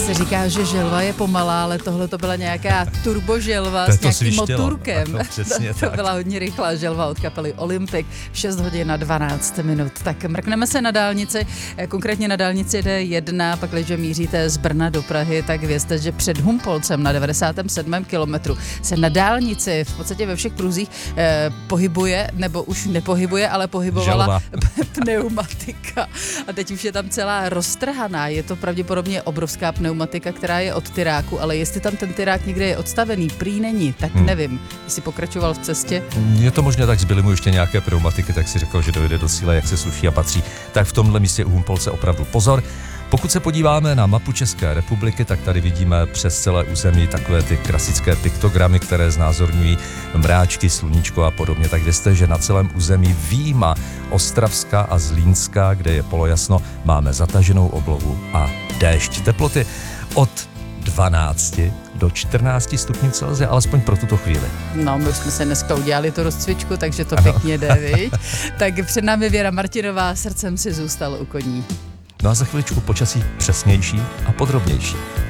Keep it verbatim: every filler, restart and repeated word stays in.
se říká, že želva je pomalá, ale tohle to byla nějaká turboželva s nějakým motorkem. No, přesně to tak. byla hodně rychlá želva od kapely Olympic. šest hodin a dvanáct minut. Tak mrkneme se na dálnici, konkrétně na dálnici D jedna, pak když míříte z Brna do Prahy, tak vězte, že před Humpolcem na devadesátém sedmém kilometru se na dálnici v podstatě ve všech průzích eh, pohybuje, nebo už nepohybuje, ale pohybovala Želva. pneumatika. A teď už je tam celá roztrhaná. Je to pravděpodobně obrovská pneumatika, která je od tyráku, ale jestli tam ten tyrák někde je odstavený, prý není, tak hmm. nevím. Jestli pokračoval v cestě. Je to možné, tak zbyly mu ještě nějaké pneumatiky, tak si řekl, že dojde do cíle, jak se sluší a patří. Tak v tomhle místě u Humpolce opravdu pozor. Pokud se podíváme na mapu České republiky, tak tady vidíme přes celé území takové ty klasické piktogramy, které znázorňují mráčky, sluníčko a podobně. Tak vězte, že na celém území vyjma Ostravska a Zlínska, kde je polojasno, máme zataženou oblohu a déšť. Teploty od dvanácti do čtrnácti stupňů Celsia, alespoň pro tuto chvíli. No, my už jsme se dneska udělali tu rozcvičku, takže to ano. Pěkně jde, viď? Tak před námi Věra Martinová, srdcem si zůstal u koní. No a za chviličku počasí přesnější a podrobnější.